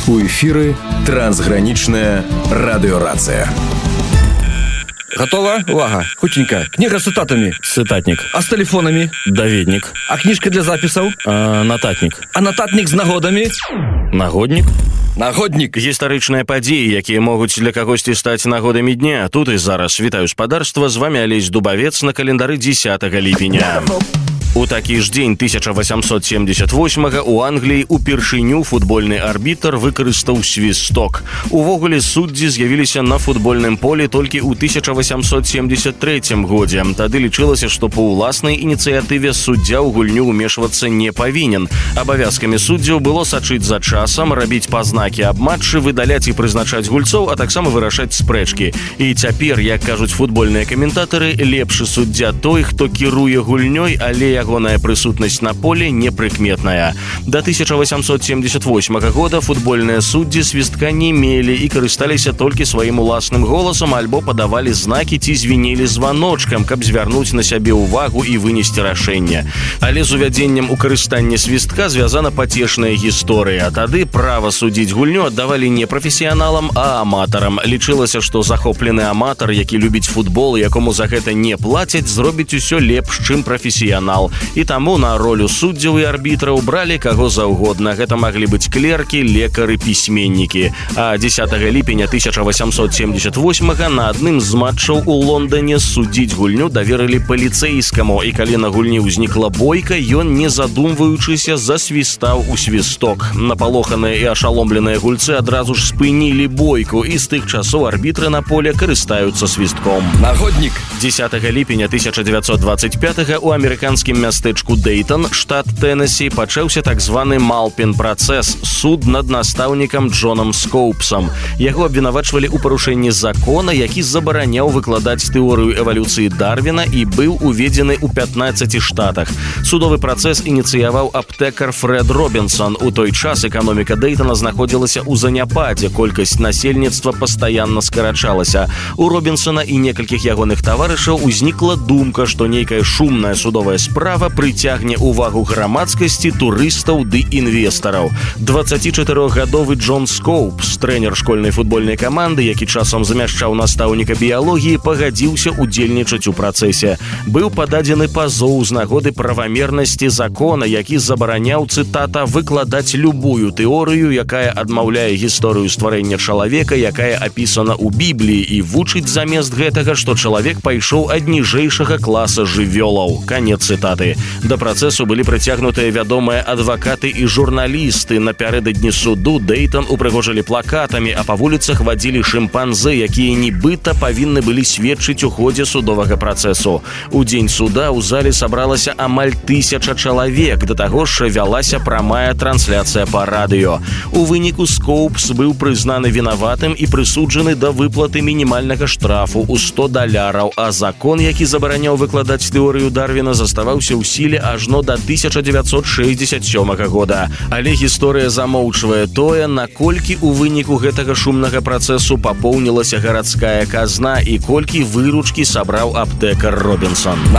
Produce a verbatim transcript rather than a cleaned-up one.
У эфіры трансгранічная радыёрацыя. Готова? Увага. Хутенько. Книга с цитатами. Цитатник. А с телефонами? Даведник. А книжка для записаў? А, нататник. А нататник з нагодамі? Нагодник. Нагодник. Гістарычныя падзеі, якія могуць для кагосьці стаць нагодамі дня. Тут і зараз вітаю спадарства, з вами Алесь Дубавец на календары дзесятага ліпеня. У такі ж дзень тысяча восемьсот семьдесят восьмага у Англіі упершыню футбольны арбітр выкарыстаў свісток. Увогуле суддзі з'явіліся на футбольным полі толькі ў тысяча восемьсот семьдесят третьем годзе. Тады лічылася, што па ўласнай ініцыятыве суддзя ў гульню ўмешвацца не павінен. Абавязкамі суддзяў было сачыць за часам, рабіць пазнакі аб матчы, выдаляць і прызначаць гульцоў, а таксама вырашаць спрэчкі. І цяпер, як кажуць футбольныя каментатары, лепшы суддзя той, хто кіруе гульнёй, але ягоная прысутнасць на поле непрыкметная. Да тысяча восемьсот семьдесят восьмага года футбольныя суддзі свістка не мелі і карысталіся толькі сваім уласным голасам альбо падавалі знакі ці звінелі званочкам, каб звярнуць на сябе ўвагу і вынесці рашэнне. Але з увядзеннем у карыстанне свістка звязана пацешная гісторыя. Тады права судзіць гульню аддавалі не прафесіяналам, а аматарам. Лічылася, што захоплены аматар, які любіць футбол і якому за гэта не плацяць, зробіць усё лепш, чым прафесіянал. І таму на ролю суддзяў і арбітраў бралі каго заўгодна. Гэта маглі быць клеркі, лекары, пісьменнікі. А дзесятага ліпеня тысяча восемьсот семьдесят восьмага на адным з матчаў у Лондоне судзіць гульню даверылі паліцэйскаму, і калі на гульні ўзнікла бойка, ён, не задумваючыся, засвістаў у свісток. Напалоханыя і ашаломленыя гульцы адразу ж спынілі бойку, і з тых часоў арбітры на поле карыстаюцца свістком. Нагодник. дзесятага ліпеня тысяча девятьсот двадцать пятага у амерыканскім мястэчку Дэйтон, штат Тэннесі, пачаўся так званы Малпін працэс, суд над настаўнікам Джонам Скоупсам. Яго абвінавачвалі ў парушэнні закона, які забараняў выкладаць тэорыю эвалюцыі Дарвіна і быў уведзены ў пятнаццаці штатах. Судовы працэс ініцыяваў аптэкар Фред Робінсон. У той час эканоміка Дэйтона знаходзілася ў заняпадзе, колькасць насельніцтва пастаянна скарачалася. У Робінсона і некалькіх ягоных таварышаў узнікла думка, што нейкая шумная судовая справа прыцягне ўвагу грамадскасці, турыстаў ды інвестараў. дваццацічатырохгадовы Джон Скоупс, трэнер школьнай футбольнай каманды, які часам замяшчаў настаўніка біялогіі, пагадзіўся удзельнічаць у працэсе. Быў пададзены пазоў з нагоды правамернасці закона, які забараняў, цытата, выкладаць любую тэорыю, якая адмаўляе гісторыю стварэння чалавека, якая апісана ў Бібліі, і вучыць замест гэтага, што чалавек пайшоў ад ніжэйшага класа жывёлаў. Канец цытаты. Да працэсу былі прыцягнутыя вядомыя адвакаты і журналісты. Напярэдадні суду Дэйтон упрыгожылі плакатамі, а па вуліцах вадзілі шымпанзэ, якія нібыта павінны былі сведчыць у ходзе судовага працэсу. У дзень суда ў зале сабралася амаль тысяча чалавек, да таго ж вялася прамая трансляцыя па радыё. У выніку Скоупс быў прызнаны вінаватым і прысуджаны да выплаты мінімальнага штрафу ў сто даляраў, а закон, які забараняў выкладаць тэорыю Дарвіна, заставаўся ў сіле ажно да тысяча девятьсот шэсцьдзесят сёмага года. Але гісторыя замоўчвае тое, наколькі ў выніку гэтага шумнага працэсу папоўнілася гарадская казна і колькі выручкі сабраў аптэкар Робінсон.